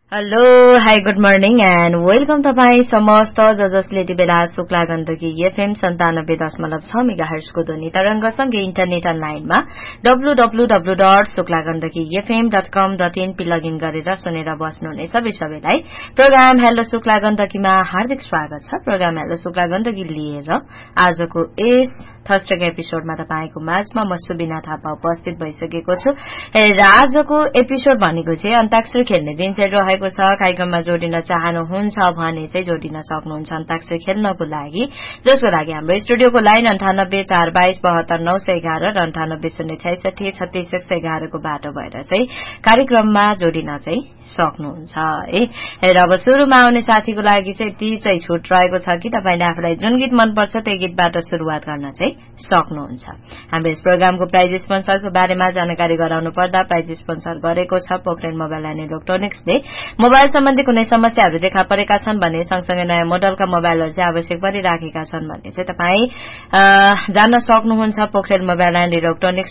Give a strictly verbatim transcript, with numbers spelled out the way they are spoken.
Hello hi good morning and welcome तपाईँ समस्त ज जसले यति बेला शुक्ला गण्डकी एफएम सन्तानब्बे दशमलव छ मेगा हर्जको ध्वनि तरंगसँगै इन्टरनेट अनलाइनमा W W W dot Shukla Gandaki FM dot com dot in P login गरेर सुनेर बस्नुहुने सबै सबैलाई प्रोग्राम हेलो शुक्ला गण्डकीमा हार्दिक स्वागत छ। प्रोग्राम हेलो शुक्ला गण्डकी लिएर आजको यस थर्सडेको एपिसोडमा तपाईँको माझमा म सुबिना थापा उपस्थित भइसकेको छु र आजको एपिसोड भनेको चाहिँ अन्ताक्षरी खेल्ने दिन चाहिँ रहेको छ। कार्यक्रममा जोडिन चाहनुहुन्छ भने चाहिँ जोडिन सक्नुहुन्छ अन्ताक्षरी खेल्नको लागि, जसको लागि हाम्रो स्टुडियोको लाइन अन्ठानब्बे चार बाइस बहत्तर नौ सय एघार र अन्ठानब्बे शून्य छैसठी छत्तीस एक सय एघारको बाटो भएर चाहिँ कार्यक्रममा जोडिन चाहिँ सक्नुहुन्छ है। र अब शुरूमा आउने साथीको लागि चाहिँ ती चाहिँ छुट रहेको छ कि तपाईँले आफूलाई जुन गीत मनपर्छ त्यो गीतबाट शुरूआत गर्न चाहिँ सक्नुहुन्छ। हाम्रो यस प्रोग्रामको प्राइज स्पोन्सरको बारेमा जानकारी गराउनु पर्दा प्राइज स्पोन्सर गरेको छ पोखरेल मोबाइल एन्ड इलेक्ट्रोनिक्सले। मोबाइल सम्बन्धी कुनै समस्याहरू देखा परेका छन् भने सँगसँगै नयाँ मोडलका मोबाइलहरू चाहिँ आवश्यक परिराखेका छन् भने चाहिँ तपाईँ जान्न सक्नुहुन्छ पोखरेल मोबाइल एन्ड इलेक्ट्रोनिक्स